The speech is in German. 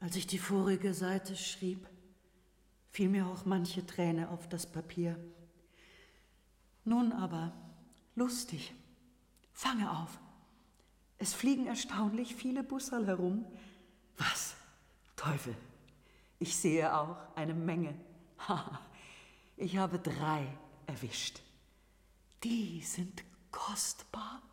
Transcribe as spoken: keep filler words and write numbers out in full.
Als ich die vorige Seite schrieb, fiel mir auch manche Träne auf das Papier. Nun aber, lustig, fange auf. Es fliegen erstaunlich viele Busserl herum. Was? Teufel, ich sehe auch eine Menge. Ha, ich habe drei erwischt. Die sind kostbar